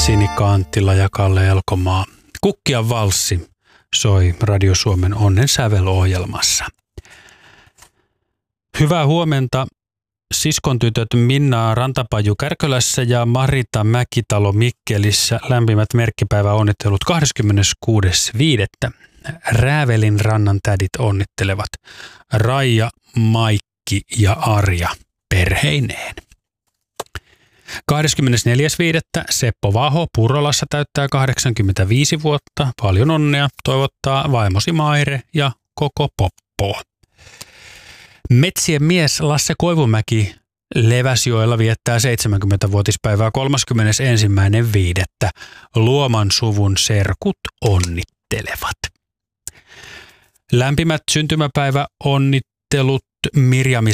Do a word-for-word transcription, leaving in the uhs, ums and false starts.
Sinikka Anttila ja Kalle Elkomaa. Kukkian valssi soi Radio Suomen Onnen sävelohjelmassa. Hyvää huomenta siskon tytöt Minna Rantapaju Kärkölässä ja Marita Mäkitalo Mikkelissä. Lämpimät merkkipäiväonnittelut kahdeskymmeneskuudes viidettä Räävelin rannan tädit onnittelevat Raija, Maikki ja Arja perheineen. kahdeskymmenesneljäs viidettä Seppo Vaho Purolassa täyttää kahdeksankymmentäviisi vuotta. Paljon onnea toivottaa vaimosi Maire ja koko Poppo. Metsien mies Lasse Koivumäki Leväsjoella viettää seitsemänkymmentävuotispäivää kolmaskymmenesensimmäinen viidettä Luoman suvun serkut onnittelevat. Lämpimät syntymäpäivä onnittelut Mirjami